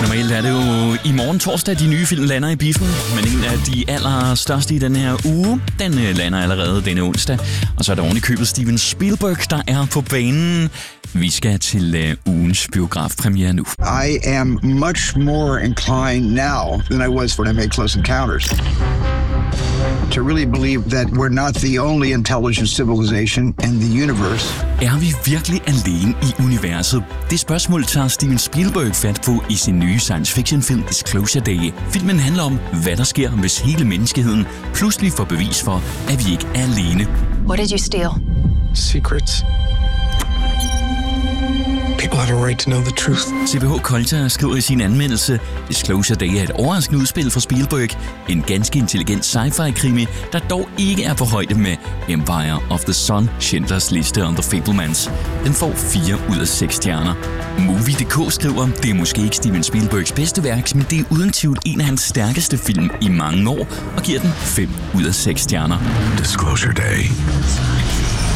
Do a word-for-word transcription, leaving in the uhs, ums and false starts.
Normalt er det jo i morgen torsdag, de nye film lander i biffen, men en af de allerstørste i den her uge, den lander allerede denne onsdag. Og så er der oven i købet Steven Spielberg, der er på banen. Vi skal til uh, ugens biografpremiere nu. I am much more inclined now than I was when I made Close Encounters to really believe that we're not the only intelligent civilization in the universe. Er vi virkelig alene i universet? Det spørgsmål tager Steven Spielberg fat på i sin nye science fiction film Disclosure Day. Filmen handler om, hvad der sker, hvis hele menneskeheden pludselig får bevis for, at vi ikke er alene. What did you steal? Secrets. People have a right to know the truth. C B H Culture skriver i sin anmeldelse, Disclosure Day er et overraskende udspil for Spielberg. En ganske intelligent sci-fi-krimi, der dog ikke er på højde med Empire of the Sun, Schindlers Liste og The Fabelmans. Den får fire ud af seks stjerner. Movie punktum d k skriver, det er måske ikke Steven Spielbergs bedste værk, men det er uden tvivl en af hans stærkeste film i mange år, og giver den fem ud af seks stjerner. Disclosure Day.